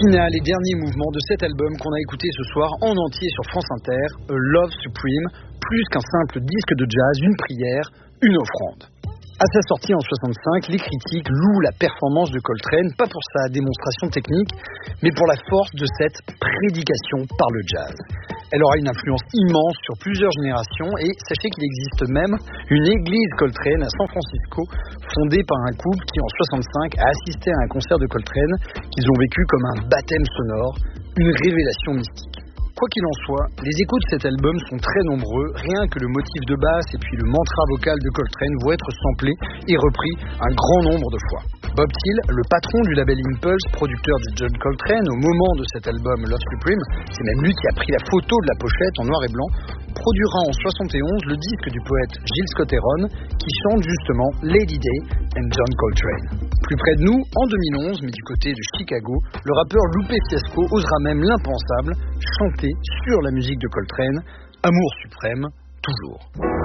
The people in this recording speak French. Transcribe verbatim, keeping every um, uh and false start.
Finale et dernier mouvement de cet album qu'on a écouté ce soir en entier sur France Inter, A Love Supreme, plus qu'un simple disque de jazz, une prière, une offrande. À sa sortie en soixante-cinq, les critiques louent la performance de Coltrane, pas pour sa démonstration technique, mais pour la force de cette prédication par le jazz. Elle aura une influence immense sur plusieurs générations et sachez qu'il existe même une église Coltrane à San Francisco, fondée par un couple qui en soixante-cinq a assisté à un concert de Coltrane qu'ils ont vécu comme un baptême sonore, une révélation mystique. Quoi qu'il en soit, les écoutes de cet album sont très nombreux, rien que le motif de basse et puis le mantra vocal de Coltrane vont être samplés et repris un grand nombre de fois. Bob Thiel, le patron du label Impulse, producteur de John Coltrane au moment de cet album Love Supreme, c'est même lui qui a pris la photo de la pochette en noir et blanc, produira en soixante et onze le disque du poète Gil Scott-Heron qui chante justement Lady Day and John Coltrane. Plus près de nous, en deux mille onze, mais du côté de Chicago, le rappeur Lupe Fiasco osera même l'impensable, chanter sur la musique de Coltrane, Amour suprême, toujours.